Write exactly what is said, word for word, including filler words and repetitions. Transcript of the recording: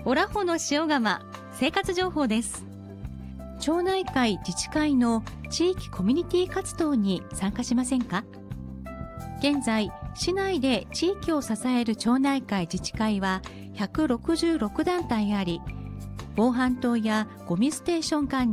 オラホの塩釜生活情報です。町内会自治会の地域コミュニティ活動に参加しませんか？現在、市内で地域を支える町内会自治会はひゃくろくじゅうろく団体あり、防犯灯やゴミステーション管理、